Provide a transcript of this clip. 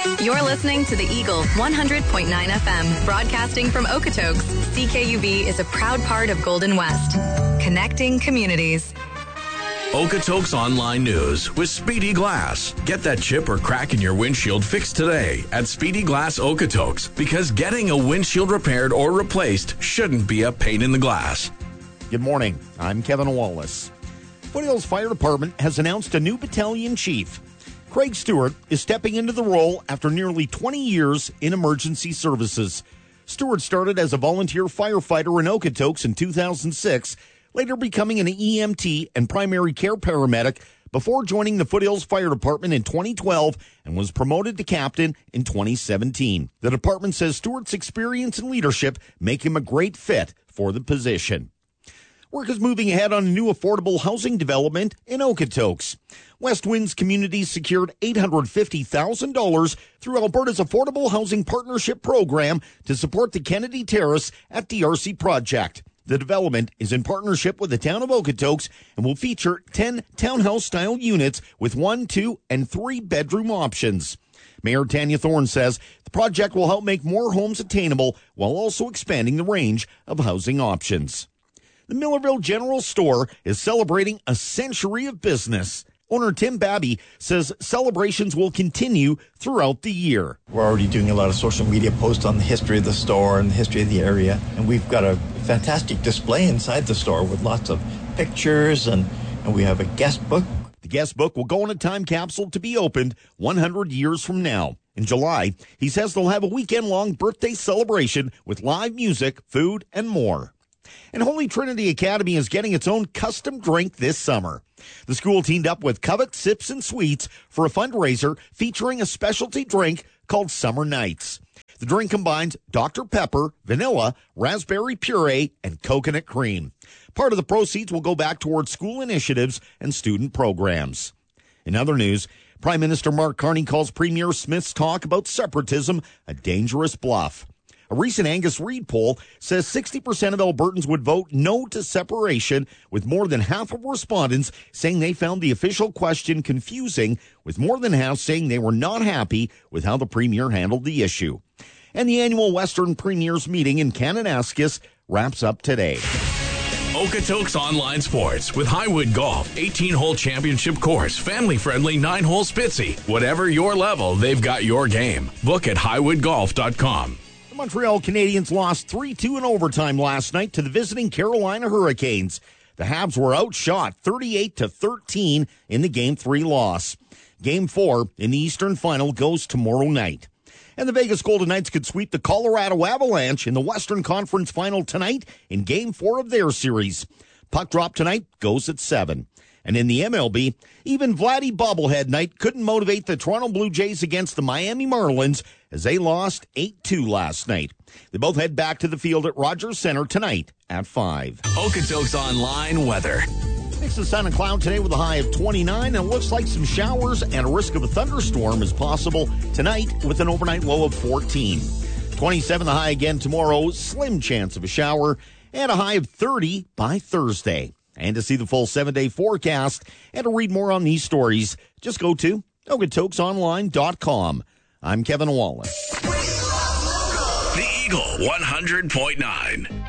You're listening to the Eagle 100.9 FM, broadcasting from Okotoks. CKUV is a proud part of Golden West, connecting communities. Okotoks Online News with Speedy Glass. Get that chip or crack in your windshield fixed today at Speedy Glass Okotoks, because getting a windshield repaired or replaced shouldn't be a pain in the glass. Good morning. I'm Kevin Wallace. Foothills Fire Department has announced a new battalion chief. Craig Stewart is stepping into the role after nearly 20 years in emergency services. Stewart started as a volunteer firefighter in Okotoks in 2006, later becoming an EMT and primary care paramedic before joining the Foothills Fire Department in 2012 and was promoted to captain in 2017. The department says Stewart's experience and leadership make him a great fit for the position. Work is moving ahead on a new affordable housing development in Okotoks. West Winds Communities secured $850,000 through Alberta's Affordable Housing Partnership Program to support the Kennedy Terrace at DRC Project. The development is in partnership with the town of Okotoks and will feature 10 townhouse-style units with 1, 2, and 3-bedroom options. Mayor Tanya Thorne says the project will help make more homes attainable while also expanding the range of housing options. The Millerville General Store is celebrating a century of business. Owner Tim Babby says celebrations will continue throughout the year. We're already doing a lot of social media posts on the history of the store and the history of the area. And we've got a fantastic display inside the store with lots of pictures, and we have a guest book. The guest book will go in a time capsule to be opened 100 years from now. In July, he says they'll have a weekend-long birthday celebration with live music, food, and more. And Holy Trinity Academy is getting its own custom drink this summer. The school teamed up with Covet Sips and Sweets for a fundraiser featuring a specialty drink called Summer Nights. The drink combines Dr. Pepper, vanilla, raspberry puree, and coconut cream. Part of the proceeds will go back towards school initiatives and student programs. In other news, Prime Minister Mark Carney calls Premier Smith's talk about separatism a dangerous bluff. A recent Angus Reid poll says 60% of Albertans would vote no to separation, with more than half of respondents saying they found the official question confusing, with more than half saying they were not happy with how the Premier handled the issue. And the annual Western Premiers meeting in Kananaskis wraps up today. Okotoks Online Sports with Highwood Golf, 18-hole championship course, family-friendly 9-hole Spitzy. Whatever your level, they've got your game. Book at highwoodgolf.com. The Montreal Canadiens lost 3-2 in overtime last night to the visiting Carolina Hurricanes. The Habs were outshot 38-13 in the Game 3 loss. Game 4 in the Eastern Final goes tomorrow night. And the Vegas Golden Knights could sweep the Colorado Avalanche in the Western Conference Final tonight in Game 4 of their series. Puck drop tonight goes at 7. And in the MLB, even Vladdy bobblehead night couldn't motivate the Toronto Blue Jays against the Miami Marlins as they lost 8-2 last night. They both head back to the field at Rogers Center tonight at 5. Okotoks Online weather. Mix of sun and cloud today with a high of 29, and it looks like some showers and a risk of a thunderstorm is possible tonight with an overnight low of 14. 27 the high again tomorrow, slim chance of a shower, and a high of 30 by Thursday. And to see the full 7-day forecast and to read more on these stories, just go to OkotoksOnline.com. I'm Kevin Wallace. The Eagle 100.9.